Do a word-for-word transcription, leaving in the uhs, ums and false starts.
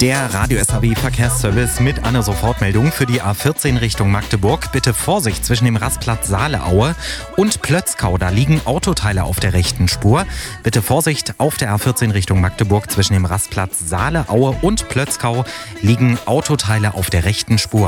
Der Radio-S A W-Verkehrsservice mit einer Sofortmeldung für die A vierzehn Richtung Magdeburg. Bitte Vorsicht zwischen dem Rastplatz Saaleaue und Plötzkau. Da liegen Autoteile auf der rechten Spur. Bitte Vorsicht auf der A vierzehn Richtung Magdeburg. Zwischen dem Rastplatz Saaleaue und Plötzkau liegen Autoteile auf der rechten Spur.